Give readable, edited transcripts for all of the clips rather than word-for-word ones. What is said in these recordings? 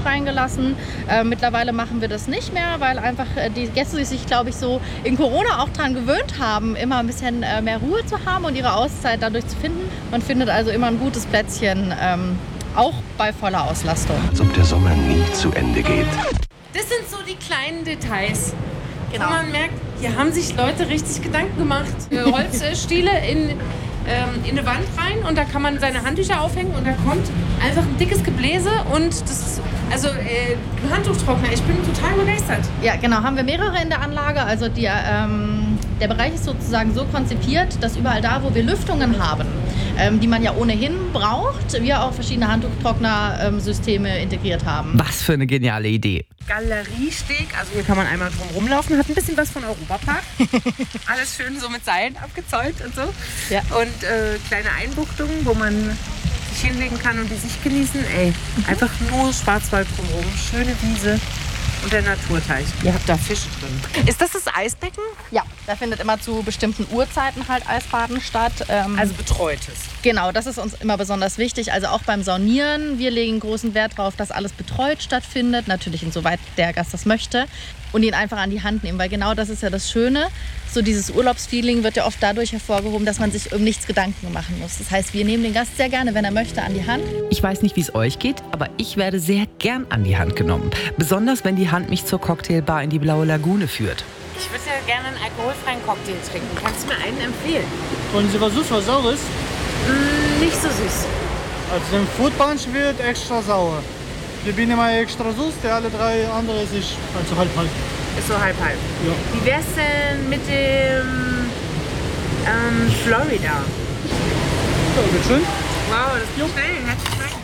reingelassen. Mittlerweile machen wir das nicht mehr, weil einfach die Gäste sich, glaube ich, so in Corona auch daran gewöhnt haben, immer ein bisschen mehr Ruhe zu haben und ihre Auszeit dadurch zu finden. Man findet also immer ein gutes Plätzchen, auch bei voller Auslastung. Als ob der Sommer nie zu Ende geht. Das sind so die kleinen Details. Genau. Und man merkt, hier haben sich Leute richtig Gedanken gemacht. Holzstiele in eine Wand rein und da kann man seine Handtücher aufhängen und da kommt einfach ein dickes Gebläse und das, ein Handtuchtrockner. Ich bin total begeistert. Ja, genau, haben wir mehrere in der Anlage. Also der Bereich ist sozusagen so konzipiert, dass überall da, wo wir Lüftungen haben, die man ja ohnehin braucht, wir auch verschiedene Handtuchtrockner-Systeme integriert haben. Was für eine geniale Idee. Galeriesteg, also hier kann man einmal drum rumlaufen, hat ein bisschen was von Europapark. Alles schön so mit Seilen abgezäunt und so. Ja. Und kleine Einbuchtungen, wo man sich hinlegen kann und die Sicht genießen. Ey, einfach nur Schwarzwald drumherum, schöne Wiese und der Naturteich. Ihr habt da Fische drin. Ist das Eisbecken? Ja, da findet immer zu bestimmten Uhrzeiten halt Eisbaden statt. Also betreutes. Genau, das ist uns immer besonders wichtig. Also auch beim Saunieren. Wir legen großen Wert darauf, dass alles betreut stattfindet. Natürlich insoweit der Gast das möchte. Und ihn einfach an die Hand nehmen. Weil genau das ist ja das Schöne. So dieses Urlaubsfeeling wird ja oft dadurch hervorgehoben, dass man sich um nichts Gedanken machen muss. Das heißt, wir nehmen den Gast sehr gerne, wenn er möchte, an die Hand. Ich weiß nicht, wie es euch geht, aber ich werde sehr gern an die Hand genommen. Besonders, wenn die Hand mich zur Cocktailbar in die Blaue Lagune führt. Ich würde ja gerne einen alkoholfreien Cocktail trinken. Kannst du mir einen empfehlen? Wollen Sie was süß, was saures? Nicht so süß. Also im Food Punch wird extra sauer. Wir bieten immer extra süß, der alle drei andere ist also halb-halb. Ist so halb-halb. Ja. Wie wär's denn mit dem Florida? So, wird schön. Wow, das geht schnell. Herzlichen Dank.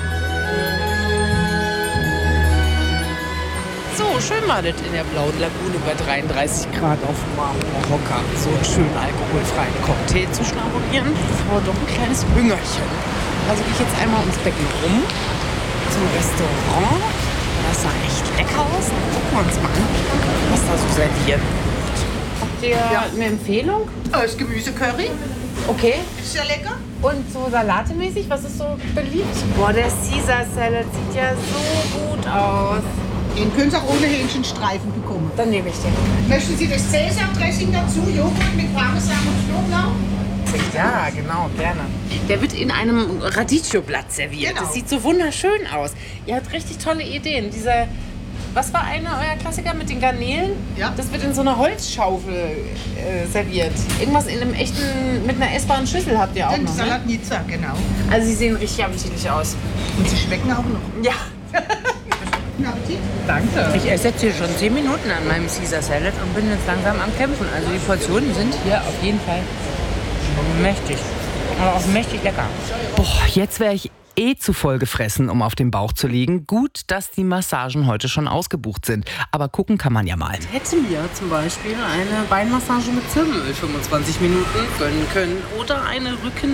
So, schön war das in der Blauen Lagune bei 33 Grad auf dem Marmorhocker. So einen schönen alkoholfreien Cocktail zu schnabulieren. Das war doch ein kleines Hüngerchen. Also gehe ich jetzt einmal ums Becken rum zum Restaurant. Das sah echt lecker aus. Gucken wir uns mal an, was da so serviert wird. Habt ihr eine Empfehlung? Das Gemüsecurry. Okay. Ist sehr lecker. Und so salatemäßig, was ist so beliebt? Boah, der Caesar Salad sieht ja so gut aus. Den können Sie auch ohne Hähnchenstreifen bekommen. Dann nehme ich den. Möchten Sie das Cäsar-Dressing dazu? Joghurt mit Parmesan und Knoblauch? Ja, genau, gerne. Der wird in einem Radicchio-Blatt serviert. Genau. Das sieht so wunderschön aus. Ihr habt richtig tolle Ideen. Was war euer Klassiker mit den Garnelen? Ja. Das wird in so einer Holzschaufel serviert. Irgendwas in einem echten, mit einer essbaren Schüssel habt ihr auch Den noch, ne? Salatnica, genau. Also sie sehen richtig appetitlich aus. Und sie schmecken auch noch. Ja. Guten Appetit. Danke. Ich esse jetzt hier schon 10 Minuten an meinem Caesar Salad und bin jetzt langsam am Kämpfen. Also die Portionen sind hier auf jeden Fall mächtig. Aber auch mächtig lecker. Boah, jetzt wäre ich zu voll gefressen, um auf den Bauch zu liegen. Gut, dass die Massagen heute schon ausgebucht sind. Aber gucken kann man ja mal. Ich hätte mir zum Beispiel eine Beinmassage mit Zirbenöl 25 Minuten gönnen können. Oder eine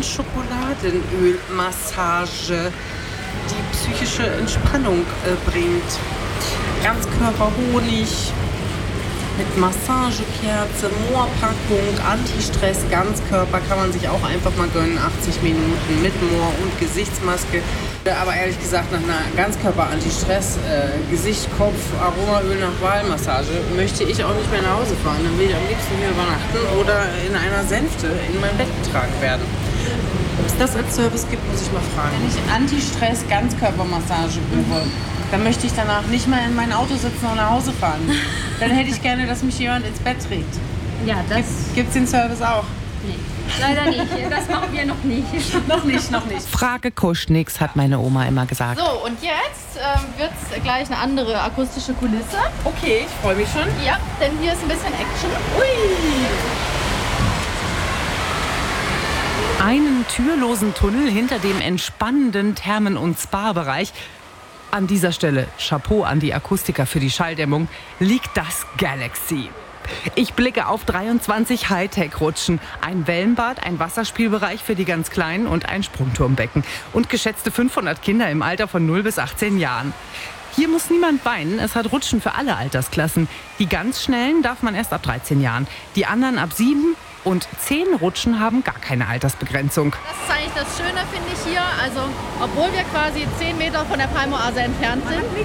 Rückenschokoladenölmassage, die psychische Entspannung bringt. Ganzkörperhonig mit Massagekerze, Moorpackung, Antistress, Ganzkörper kann man sich auch einfach mal gönnen. 80 Minuten mit Moor und Gesichtsmaske. Aber ehrlich gesagt, nach einer Ganzkörper-Antistress, Gesicht, Kopf, Aromaöl nach Wahlmassage möchte ich auch nicht mehr nach Hause fahren. Dann will ich am liebsten hier übernachten oder in einer Sänfte in mein Bett getragen werden. Ob es das als Service gibt, muss ich mal fragen. Wenn ich Antistress Ganzkörpermassage buche, dann möchte ich danach nicht mehr in mein Auto sitzen und nach Hause fahren. Dann hätte ich gerne, dass mich jemand ins Bett trägt. Ja, Gibt's den Service auch? Nee, leider nicht. Das machen wir noch nicht. Noch nicht. Frage kuscht nix, hat meine Oma immer gesagt. So, und jetzt wird es gleich eine andere akustische Kulisse. Okay, ich freue mich schon. Ja, denn hier ist ein bisschen Action. Einen türlosen Tunnel hinter dem entspannenden Thermen- und Spa-Bereich. An dieser Stelle Chapeau an die Akustiker für die Schalldämmung, liegt das Galaxy. Ich blicke auf 23 Hightech-Rutschen, ein Wellenbad, ein Wasserspielbereich für die ganz Kleinen und ein Sprungturmbecken. Und geschätzte 500 Kinder im Alter von 0 bis 18 Jahren. Hier muss niemand weinen, es hat Rutschen für alle Altersklassen. Die ganz Schnellen darf man erst ab 13 Jahren, die anderen ab 7 und 10 Rutschen haben gar keine Altersbegrenzung. Das ist eigentlich das Schöne, finde ich hier. Also, obwohl wir quasi 10 Meter von der Palmoase entfernt sind,